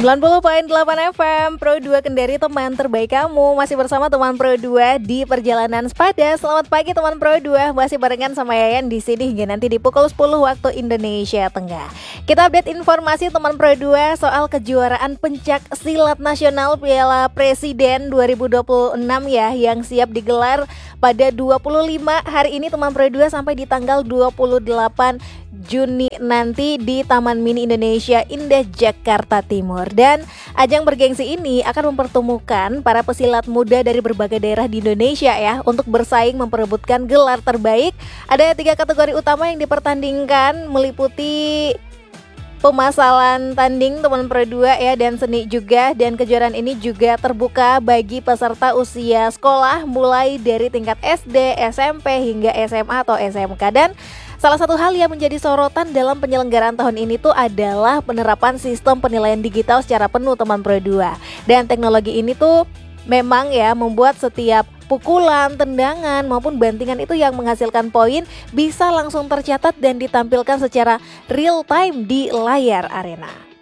90,8 FM Pro 2 Kendari, teman terbaik kamu. Masih bersama teman Pro 2 di perjalanan sepada. Selamat pagi teman Pro 2. Masih barengan sama Yayan di sini hingga nanti di pukul 10 waktu Indonesia Tengah. Kita update informasi teman Pro 2 soal kejuaraan pencak silat nasional Piala Presiden 2026 ya, yang siap digelar pada 25 hari ini teman Pro 2 sampai di tanggal 28 Juni nanti di Taman Mini Indonesia Indah Jakarta Timur. Dan ajang bergengsi ini akan mempertemukan para pesilat muda dari berbagai daerah di Indonesia ya, untuk bersaing memperebutkan gelar terbaik. Ada 3 kategori utama yang dipertandingkan, meliputi pemasalan tanding teman Pro 2 ya, dan seni juga. Dan kejuaraan ini juga terbuka bagi peserta usia sekolah mulai dari tingkat SD, SMP hingga SMA atau SMK. Dan salah satu hal yang menjadi sorotan dalam penyelenggaraan tahun ini tuh adalah penerapan sistem penilaian digital secara penuh teman Pro 2. Dan teknologi ini tuh memang ya membuat setiap pukulan, tendangan maupun bantingan itu yang menghasilkan poin bisa langsung tercatat dan ditampilkan secara real time di layar arena.